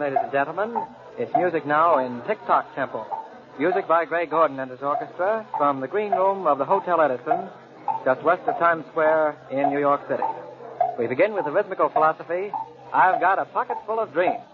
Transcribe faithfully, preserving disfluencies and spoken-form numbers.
ladies and gentlemen. It's music now in Tick-Tock Tempo. Music by Gray Gordon and his orchestra from the green room of the Hotel Edison, just west of Times Square in New York City. We begin with the rhythmical philosophy, I've Got a Pocket Full of Dreams.